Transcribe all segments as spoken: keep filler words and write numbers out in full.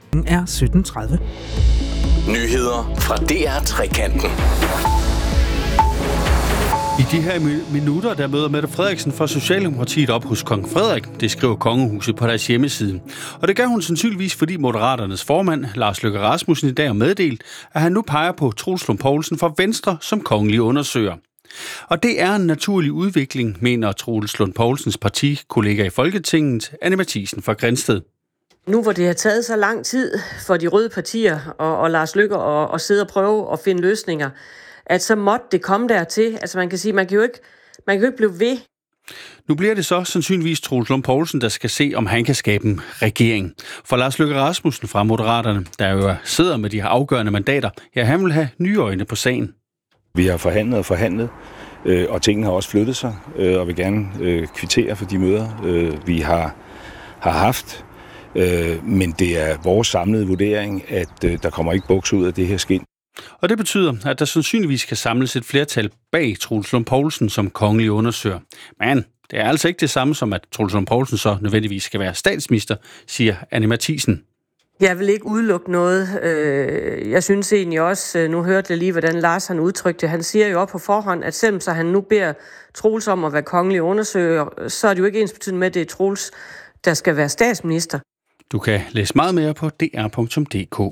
Den er sytten tredive. Nyheder fra D R Trekanten. I de her minutter, der møder Mette Frederiksen fra Socialdemokratiet op hos kong Frederik. Det skriver kongehuset på deres hjemmeside. Og det gør hun sandsynligvis, fordi Moderaternes formand, Lars Løkke Rasmussen, i dag har meddelt, at han nu peger på Troels Lund Poulsen fra Venstre som kongelig undersøger. Og det er en naturlig udvikling, mener Troels Lund Poulsens partikollega i Folketinget, Anne Matthiesen fra Grindsted. Nu hvor det har taget så lang tid for de røde partier og, og Lars Løkke at, at sidde og prøve at finde løsninger, at så måtte det komme dertil. Altså man kan sige, man kan jo ikke, man kan jo ikke blive ved. Nu bliver det så sandsynligvis Troels Lund Poulsen, der skal se, om han kan skabe en regering. For Lars Løkke Rasmussen fra Moderaterne, der jo sidder med de her afgørende mandater, ja, han vil have nye øjne på sagen. Vi har forhandlet og forhandlet, øh, og tingene har også flyttet sig, øh, og vil gerne øh, kvittere for de møder, øh, vi har, har haft. Øh, men det er vores samlede vurdering, at øh, der kommer ikke buks ud af det her skind. Og det betyder, at der sandsynligvis kan samles et flertal bag Troels Lund Poulsen som kongelig undersøger. Men det er altså ikke det samme som, at Troels Lund Poulsen så nødvendigvis skal være statsminister, siger Anne Matthiesen. Jeg vil ikke udelukke noget. Jeg synes egentlig også, nu hørte jeg lige, hvordan Lars han udtrykte. Han siger jo op på forhånd, at selvom så han nu beder Troels om at være kongelig undersøger, så er det jo ikke ensbetydende med, at det er Troels, der skal være statsminister. Du kan læse meget mere på d r punktum d k.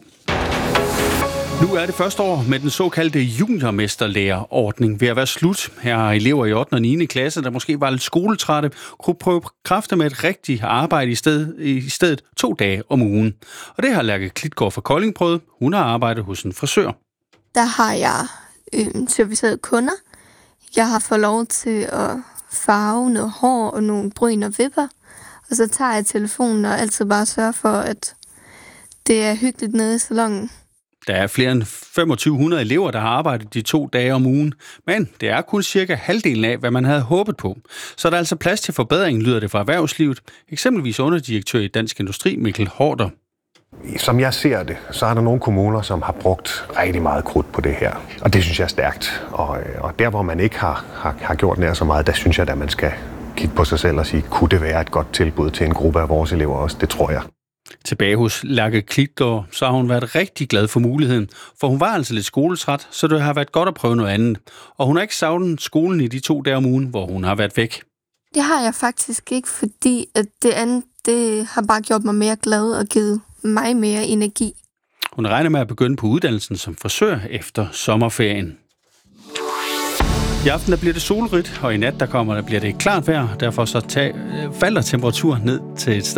Nu er det første år med den såkaldte juniormesterlærerordning ved at være slut. Her har elever i ottende og niende klasse, der måske var lidt skoletrætte, kunne prøve kræfter med et rigtigt arbejde i stedet, i stedet to dage om ugen. Og det har Lærke Klitgaard fra Kolding prøvet. Hun har arbejdet hos en frisør. Der har jeg øh, serviceret kunder. Jeg har fået lov til at farve noget hår og nogle bryn og vipper. Og så tager jeg telefonen og altid bare sørger for, at det er hyggeligt nede i salonen. Der er flere end femogtyve hundrede elever, der har arbejdet de to dage om ugen, men det er kun cirka halvdelen af, hvad man havde håbet på. Så er der altså plads til forbedring, lyder det fra erhvervslivet, eksempelvis underdirektør i Dansk Industri, Mikkel Hårder. Som jeg ser det, så er der nogle kommuner, som har brugt rigtig meget krudt på det her, og det synes jeg er stærkt. Og, og der, hvor man ikke har, har, har gjort nær så meget, der synes jeg, at man skal kigge på sig selv og sige, kunne det være et godt tilbud til en gruppe af vores elever også? Det tror jeg. Tilbage hos Lærke Klitgaard, så har hun været rigtig glad for muligheden, for hun var altså lidt skoletræt, så det har været godt at prøve noget andet. Og hun har ikke savnet skolen i de to dage om ugen, hvor hun har været væk. Det har jeg faktisk ikke, fordi at det andet det har bare gjort mig mere glad og givet mig mere energi. Hun regner med at begynde på uddannelsen som frisør efter sommerferien. I aften der bliver det solrigt, og i nat der kommer der bliver det klart vejr, derfor så tag, falder temperaturen ned til et sted.